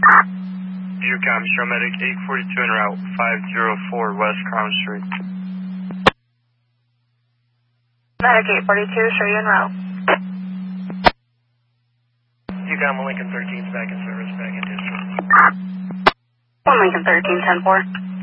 UCOM, Stromedic 842 en route 504 West Crown Street. Medic 842, show you en route. UCOM, Lincoln 13's back in service, back in district. 1 Lincoln 13, 10-4.